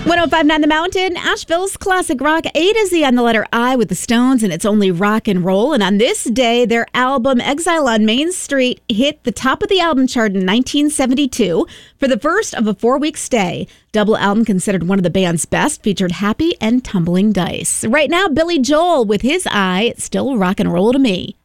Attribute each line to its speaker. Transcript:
Speaker 1: 105.9 The Mountain, Asheville's classic rock, A to Z on the letter I with the Stones, and it's only rock and roll. And on this day, their album Exile on Main Street hit the top of the album chart in 1972 for the first of a 4-week stay. Double album considered one of the band's best, featured Happy and Tumbling Dice. Right now, Billy Joel with his I, It's Still Rock and Roll to Me.